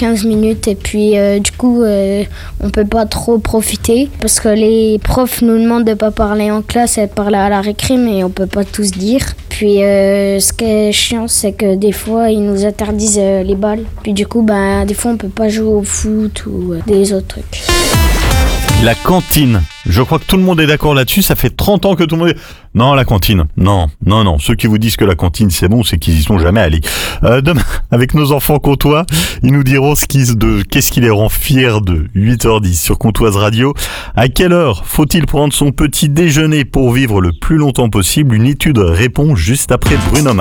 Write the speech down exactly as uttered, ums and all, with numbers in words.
quinze minutes et puis euh, du coup euh, on peut pas trop profiter parce que les profs nous demandent de pas parler en classe et de parler à la récré, mais on peut pas tous dire. Puis euh, ce qui est chiant, c'est que des fois ils nous interdisent euh, les balles. Puis du coup bah, des fois on peut pas jouer au foot ou euh, des autres trucs. La cantine. Je crois que tout le monde est d'accord là-dessus. Ça fait trente ans que tout le monde est... Non, la cantine. Non, non, non. Ceux qui vous disent que la cantine, c'est bon, c'est qu'ils y sont jamais allés. Euh, demain, avec nos enfants comtois, ils nous diront ce qui, de, qu'est-ce qui les rend fiers de huit heures dix sur Comtoise Radio. À quelle heure faut-il prendre son petit déjeuner pour vivre le plus longtemps possible? Une étude répond juste après Bruno Mars.